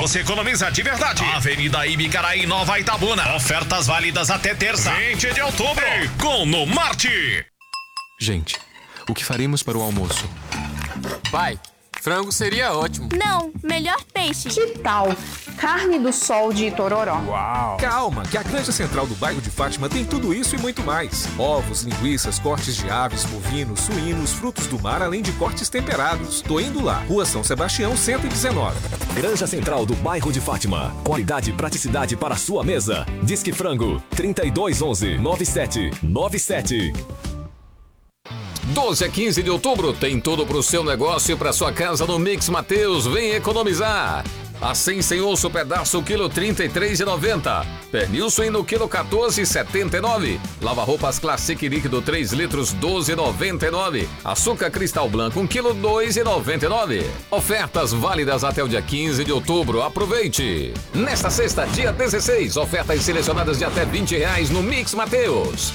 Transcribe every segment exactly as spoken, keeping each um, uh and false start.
você economiza de verdade. Avenida Ibicaraí, Nova Itabuna. Ofertas válidas até terça, vinte de outubro. Economarte. Gente, o que faremos para o almoço? Pai, frango seria ótimo. Não, melhor peixe. Que tal carne do sol de Itororó? Uau! Calma, que a Granja Central do bairro de Fátima tem tudo isso e muito mais. Ovos, linguiças, cortes de aves, bovinos, suínos, frutos do mar, além de cortes temperados. Tô indo lá. Rua São Sebastião, cento e dezenove. Granja Central do bairro de Fátima. Qualidade e praticidade para a sua mesa. Disque Frango, trinta e dois onze, noventa e sete noventa e sete. doze a quinze de outubro tem tudo pro seu negócio e pra sua casa no Mix Mateus. Vem economizar. Assim sem osso pedaço, quilo trinta e três reais e noventa centavos. Pernil suíno, quilo quatorze reais e setenta e nove centavos. Lava-roupas Classic líquido três litros, doze reais e noventa e nove centavos. Açúcar Cristal Branco, um quilo, dois reais e noventa e nove centavos. Ofertas válidas até o dia quinze de outubro. Aproveite! Nesta sexta, dia dezesseis, ofertas selecionadas de até vinte reais no Mix Mateus.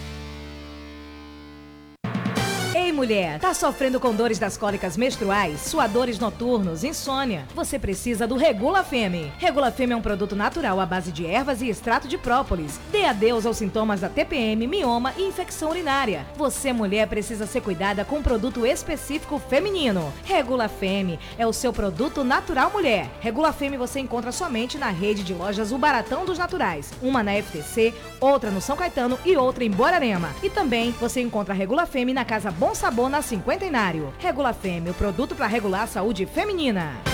Ei, mulher, tá sofrendo com dores das cólicas menstruais, suadores noturnos, insônia? Você precisa do Regula Femme. Regula Femme é um produto natural à base de ervas e extrato de própolis. Dê adeus aos sintomas da T P M, mioma e infecção urinária. Você, mulher, precisa ser cuidada com um produto específico feminino. Regula Femme é o seu produto natural, mulher. Regula Femme você encontra somente na rede de lojas O Baratão dos Naturais. Uma na F T C, outra no São Caetano e outra em Borarema. E também você encontra Regula Femme na Casa Bom Sabor, na Cinquentenário. Regula Femme, o produto para regular a saúde feminina.